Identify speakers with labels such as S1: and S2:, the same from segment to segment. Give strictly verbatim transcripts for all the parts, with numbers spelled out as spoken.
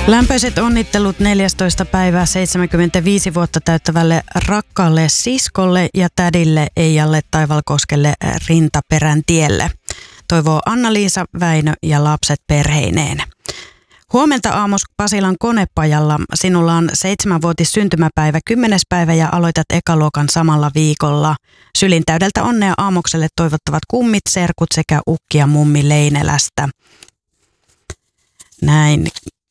S1: Lämpöiset onnittelut neljästoista päivää seitsemänkymmentäviisi vuotta täyttävälle rakkaalle siskolle ja tädille Eijalle Taivalkoskelle Rintaperän tielle. Toivoo Anna-Liisa, Väinö ja lapset perheineen. Huomenta Aamos Pasilan konepajalla. Sinulla on seitsemänvuotis syntymäpäivä kymmenes päivä ja aloitat ekaluokan samalla viikolla. Sylin täydeltä onnea Aamokselle toivottavat kummit, serkut sekä ukki ja mummi Leinelästä. Näin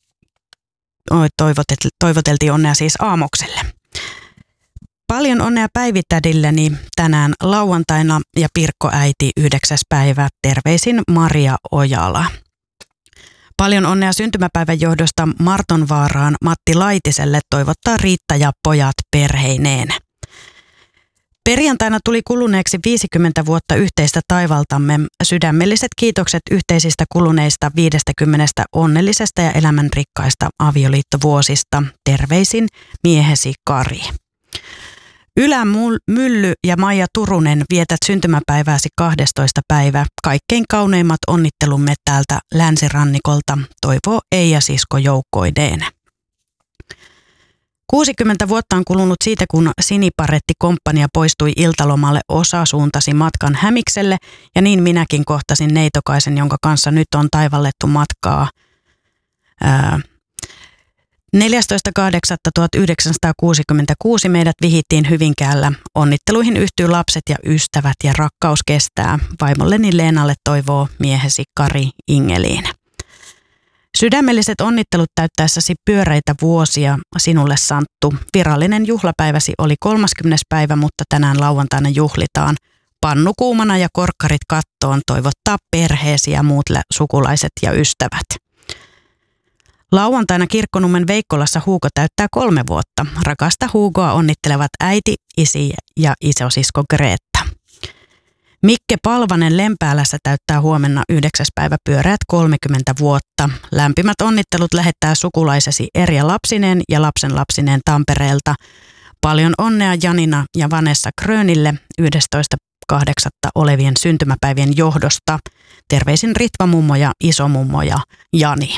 S1: toivoteltiin onnea siis Aamokselle. Paljon onnea päivittädilleni tänään lauantaina ja Pirkko äiti yhdeksäs päivä. Terveisin Maria Ojala. Paljon onnea syntymäpäivän johdosta Martonvaaraan Matti Laitiselle toivottaa Riitta ja pojat perheineen. Perjantaina tuli kuluneeksi viisikymmentä vuotta yhteistä taivaltamme. Sydämelliset kiitokset yhteisistä kuluneista viidestäkymmenestä onnellisesta ja elämänrikkaista avioliittovuosista. Terveisin miehesi Kari. Ylä Mylly ja Maija Turunen, vietät syntymäpäivääsi kahdestoista päivä. Kaikkein kauneimmat onnittelumme täältä länsirannikolta, toivoo Eija sisko joukkoineen. kuusikymmentä vuotta on kulunut siitä, kun Siniparetti-komppania poistui iltalomalle. Osa suuntasi matkan Hämikselle ja niin minäkin kohtasin neitokaisen, jonka kanssa nyt on taivallettu matkaa. Ää, neljästoista kahdeksatta tuhatyhdeksänsataakuusikymmentäkuusi meidät vihittiin Hyvinkäällä. Onnitteluihin yhtyy lapset ja ystävät ja rakkaus kestää. Vaimolleni Leenalle toivoo miehesi Kari Ingeliin. Sydämelliset onnittelut täyttäessäsi pyöreitä vuosia sinulle Santtu. Virallinen juhlapäiväsi oli kolmaskymmenes päivä, mutta tänään lauantaina juhlitaan. Pannu kuumana ja korkkarit kattoon toivottaa perheesi ja muut sukulaiset ja ystävät. Lauantaina Kirkkonummen Veikkolassa Huuko täyttää kolme vuotta. Rakasta Huukoa onnittelevat äiti, isi ja isosisko Greetta. Mikke Palvanen Lempäälässä täyttää huomenna yhdeksäs päivä pyöreät kolmekymmentä vuotta. Lämpimät onnittelut lähettää sukulaisesi Erja lapsineen ja lapsen lapsineen Tampereelta. Paljon onnea Janina ja Vanessa Krönille yhdestoista kahdeksatta olevien syntymäpäivien johdosta. Terveisin Ritva mummo ja isomummo ja Jani.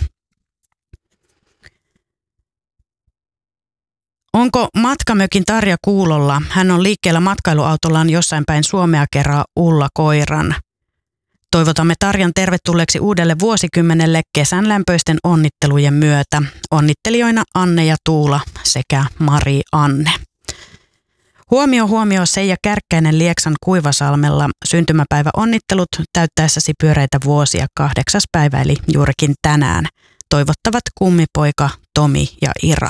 S1: Onko matkamökin Tarja kuulolla? Hän on liikkeellä matkailuautollaan jossain päin Suomea kerää Ulla koiran. Toivotamme Tarjan tervetulleeksi uudelle vuosikymmenelle kesän lämpöisten onnittelujen myötä. Onnittelijoina Anne ja Tuula sekä Mari Anne. Huomio huomio Seija Kärkkäinen Lieksan Kuivasalmella. Syntymäpäivä onnittelut täyttäessäsi pyöreitä vuosia kahdeksas päivä eli juurikin tänään. Toivottavat kummipoika Tomi ja Ira.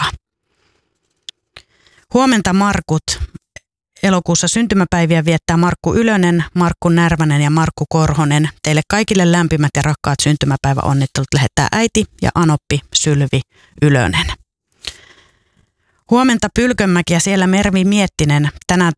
S1: Huomenta Markut. Elokuussa syntymäpäiviä viettää Markku Ylönen, Markku Närvänen ja Markku Korhonen. Teille kaikille lämpimät ja rakkaat syntymäpäiväonnittelut lähettää äiti ja anoppi Sylvi Ylönen. Huomenta Pylkönmäki ja siellä Mervi Miettinen. Tänään